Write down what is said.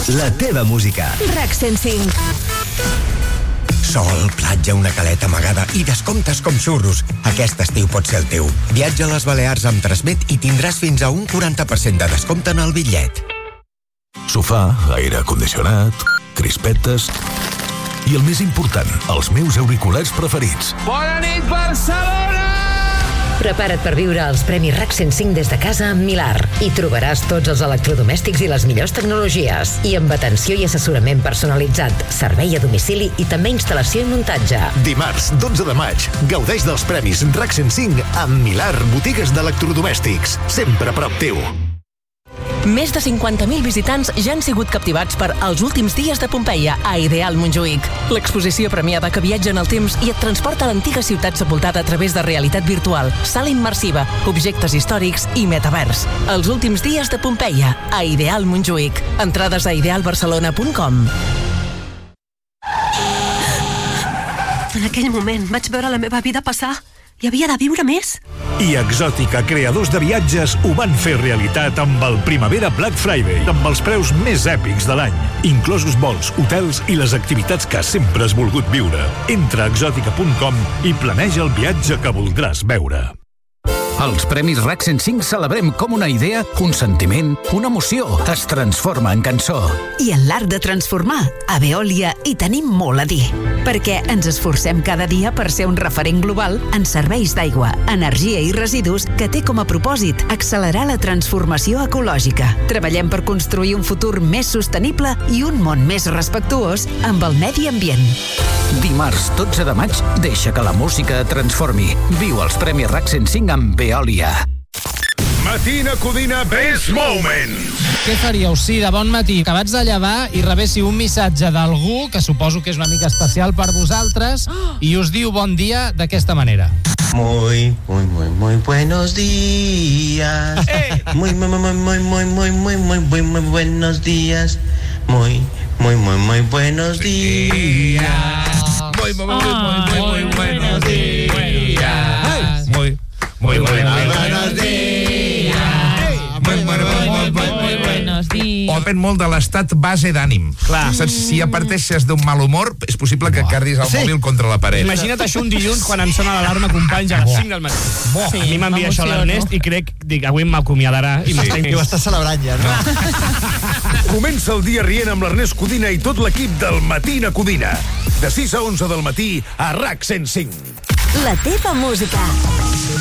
La teva música. RAC 105. Sol, platja, una caleta amagada i descomptes com xurros. Aquest estiu pot ser el teu. Viatja a les Balears amb Transmet i tindràs fins a un 40% de descompte en el bitllet. Sofà, aire condicionat, crispetes i el més important, els meus auriculars preferits. Bona nit, Barcelona! Prepara't per viure els Premis RAC 105 des de casa amb Millar. Hi trobaràs tots els electrodomèstics i les millors tecnologies. I amb atenció i assessorament personalitzat, servei a domicili i també instal·lació i muntatge. Dimarts, 12 de maig, gaudeix dels Premis RAC 105 amb Millar, botigues d'electrodomèstics. Sempre a prop teu. Més de 50.000 visitants ja han sigut captivats per Els últims dies de Pompeia a Ideal Montjuïc. L'exposició premiada que viatja en el temps i et transporta a l'antiga ciutat sepultada a través de realitat virtual, sala immersiva, objectes històrics i metavers. Els últims dies de Pompeia a Ideal Montjuïc. Entrades a idealbarcelona.com. En aquell moment vaig veure la meva vida passar. Hi havia de viure més. I Exòtica, creadors de viatges, ho van fer realitat amb el Primavera Black Friday, amb els preus més èpics de l'any, inclosos vols, hotels i les activitats que sempre has volgut viure. Entra a exòtica.com i planeja el viatge que voldràs veure. Als Premis RAC 105 celebrem com una idea, un sentiment, una emoció es transforma en cançó. I en l'art de transformar, a Veolia hi tenim molt a dir. Perquè ens esforcem cada dia per ser un referent global en serveis d'aigua, energia i residus que té com a propòsit accelerar la transformació ecològica. Treballem per construir un futur més sostenible i un món més respectuós amb el medi ambient. Dimarts 12 de maig, deixa que la música et transformi. Viu els Premis RAC 105 amb Veolia. Matina Codina Best Moment. Què faríeu si de bon matí acabats de llevar i rebéssiu un missatge d'algú que suposo que és una mica especial per vosaltres i us diu bon dia d'aquesta manera? Muy buenos días. Muy buenos días. Muy buenos días. Muy buenos días. Muy buenos días. Buenos días. O depèn molt de l'estat base d'ànim. Clar. Saps, si ja parteixes d'un mal humor, és possible que cardis el mòbil contra la paret. Imagina't això un dilluns quan em sona l'alarma, companys, a les 5 del matí. Sí, a mi m'envia això l'Ernest i dic, avui m'acomiadarà. I ho estàs celebrant ja, no? Comença el dia rient amb l'Ernest Codina i tot l'equip del Matina Codina. De 6 a 11 del matí a RAC 105. La teva música.